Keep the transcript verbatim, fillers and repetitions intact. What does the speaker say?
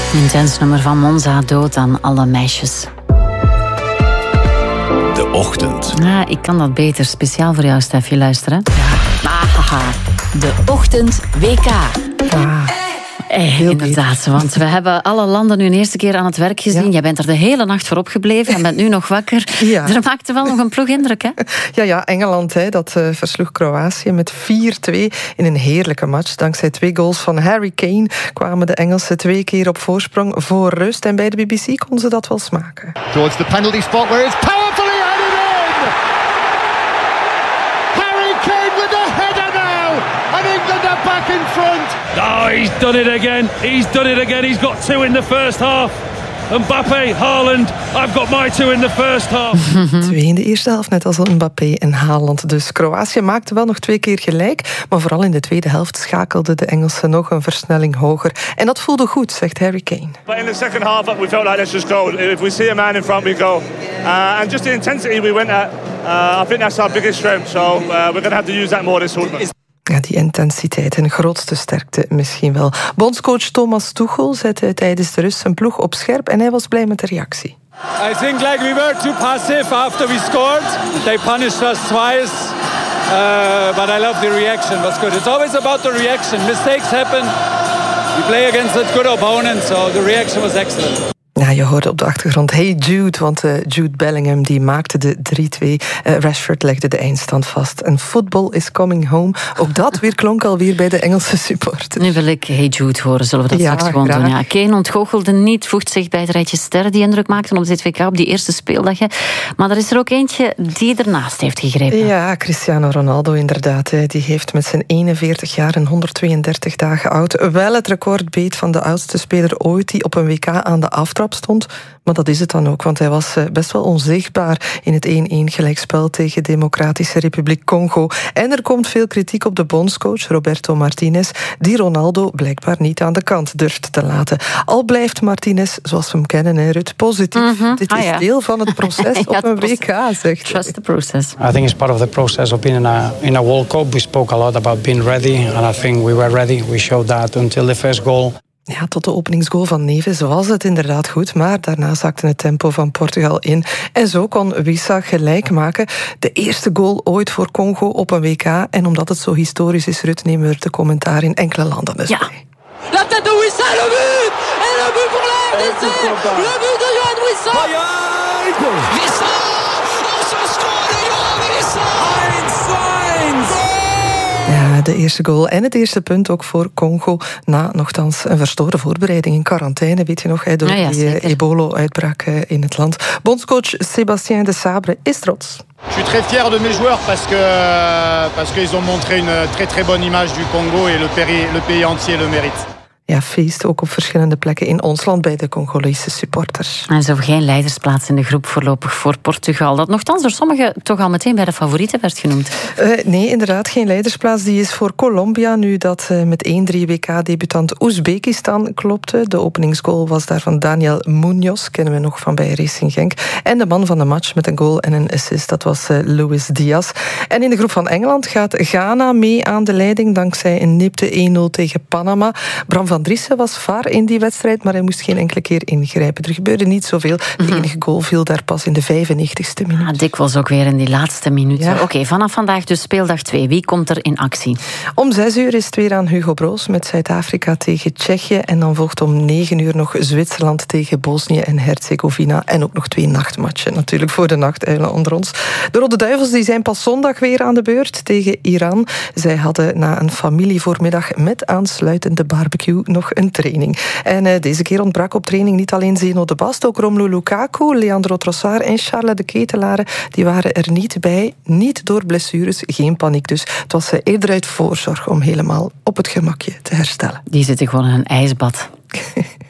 Intens nummer van Monza, dood aan alle meisjes. De ochtend. Ja, ik kan dat beter. Speciaal voor jou, Stefje, luisteren. Ja. Ah, de ochtend W K. Ah. Eh, inderdaad, want we hebben alle landen nu een eerste keer aan het werk gezien. Ja. Jij bent er de hele nacht voor opgebleven en bent nu nog wakker. Ja. Er maakte wel nog een ploeg indruk, hè? Ja, ja, Engeland, hè, dat uh, versloeg Kroatië met vier twee in een heerlijke match. Dankzij twee goals van Harry Kane kwamen de Engelsen twee keer op voorsprong voor rust. En bij de B B C konden ze dat wel smaken. Towards the penalty spot where it's powerfully headed in! Harry Kane with the header now! And England are back in front! Oh, he's done it again. He's done it again. He's got two in the first half. Mbappé, Haaland. I've got my two in the first half. Twee in de eerste helft, net als Mbappé en Haaland. Dus Kroatië maakte wel nog twee keer gelijk. Maar vooral in de tweede helft schakelden de Engelsen nog een versnelling hoger. En dat voelde goed, zegt Harry Kane. But in the second half, we felt like let's just go. If we see a man in front, we go. Uh, and just the intensity we went at, uh, I think that's our biggest strength. So uh, we're going to have to use that more this tournament. Ja, die intensiteit en grootste sterkte misschien wel. Bondscoach Thomas Tuchel zette tijdens de rust zijn ploeg op scherp en hij was blij met de reactie. I think like we were too passive after we scored. They punished us twice. Uh, but I love the reaction. It was good. It's always about the reaction. Mistakes happen. We play against a good opponent, so the reaction was excellent. Ja, je hoorde op de achtergrond Hey Jude, want uh, Jude Bellingham die maakte de drie twee. Uh, Rashford legde de eindstand vast. En football is coming home. Ook dat weer klonk alweer bij de Engelse supporters. Nu wil ik Hey Jude horen. Zullen we dat ja, straks gewoon graag. doen? Ja, Kane ontgoochelde niet, voegt zich bij het rijtje sterren die indruk maakten op dit W K op die eerste speeldag. Maar er is er ook eentje die ernaast heeft gegrepen. Ja, Cristiano Ronaldo inderdaad. Die heeft met zijn eenenveertig jaar en honderdtweeëndertig dagen oud wel het record beet van de oudste speler ooit die op een W K aan de aftrap stond. Maar dat is het dan ook, want hij was best wel onzichtbaar in het één-één gelijkspel tegen Democratische Republiek Congo. En er komt veel kritiek op de bondscoach Roberto Martinez, die Ronaldo blijkbaar niet aan de kant durft te laten. Al blijft Martinez, zoals we hem kennen, hè, Ruud, positief. Mm-hmm. Dit is ah, ja. deel van het proces ja, op een W K, zegt Trust the process. I think it's part of the process of being in a, in a World Cup. We spoke a lot about being ready, and I think we were ready. We showed that until the first goal. Ja, tot de openingsgoal van Neves was het inderdaad goed, maar daarna zakte het tempo van Portugal in. En zo kon Wissa gelijk maken. De eerste goal ooit voor Congo op een W K. En omdat het zo historisch is, Ruud, nemen we de commentaar in enkele landen dus ja. bij. La tête de Wissa, le but! Et le but pour la R D C! Le but de Yohan Wissa! Wissa! Oh, ce score de Yohan Wissa! Ja, de eerste goal en het eerste punt ook voor Congo. Na nogthans een verstoorde voorbereiding in quarantaine, weet je nog, door ja, ja, die ebola-uitbraak in het land. Bondscoach Sébastien Desabre is trots. Je suis très fier de mes joueurs parce que parce qu'ils ont montré une très très bonne image du Congo et le pays, le pays entier le mérite. Ja, feest ook op verschillende plekken in ons land bij de Congolese supporters. En zo geen leidersplaats in de groep voorlopig voor Portugal. Dat nogthans door sommigen toch al meteen bij de favorieten werd genoemd. Uh, nee, inderdaad, geen leidersplaats. Die is voor Colombia nu dat uh, met één drie W K-debutant Oezbekistan klopte. De openingsgoal was daar van Daniel Munoz, kennen we nog van bij Racing Genk. En de man van de match met een goal en een assist, dat was uh, Luis Diaz. En in de groep van Engeland gaat Ghana mee aan de leiding dankzij een nipte één nul tegen Panama. Bram van Driessen was vaar in die wedstrijd, maar hij moest geen enkele keer ingrijpen. Er gebeurde niet zoveel. De mm-hmm. enige goal viel daar pas in de vijfennegentigste minuut. Ah, dikwijls ook weer in die laatste minuten. Ja. Oké, okay, vanaf vandaag dus speeldag twee. Wie komt er in actie? Om zes uur is het weer aan Hugo Broos met Zuid-Afrika tegen Tsjechië. En dan volgt om negen uur nog Zwitserland tegen Bosnië en Herzegovina. En ook nog twee nachtmatchen natuurlijk voor de nachtuilen onder ons. De Rode Duivels die zijn pas zondag weer aan de beurt tegen Iran. Zij hadden na een familievoormiddag met aansluitende barbecue nog een training. En uh, deze keer ontbrak op training niet alleen Zeno de Bast, ook Romelu Lukaku, Leandro Trossard en Charles de Ketelaere. Die waren er niet bij, niet door blessures, geen paniek dus. Het was uh, eerder uit voorzorg om helemaal op het gemakje te herstellen. Die zitten gewoon in een ijsbad.